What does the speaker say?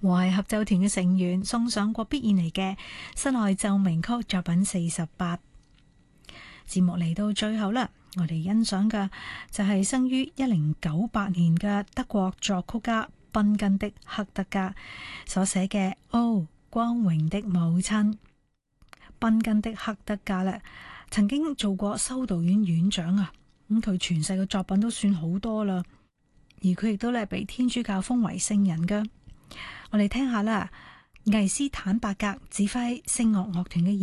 和諧合奏團嘅成員送上過必演嚟嘅室內奏鳴曲作品48。節目嚟到最後啦，我哋欣賞嘅就係生於1098年嘅德國作曲家賓根的赫德加所寫嘅《哦，光榮的母親》。賓根的赫德加咧，曾經做過修道院院長啊，咁佢傳世嘅作品都算好多啦，而佢亦都咧被天主教封為聖人噶。我哋聽下啦，魏斯坦伯格指揮聲樂樂團嘅演